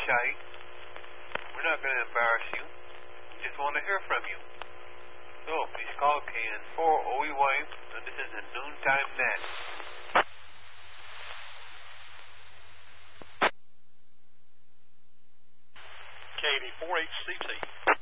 shy. We're not going to embarrass you. We just want to hear from you. So please call KN4 OEY, and this is a noontime net. KD4HCT.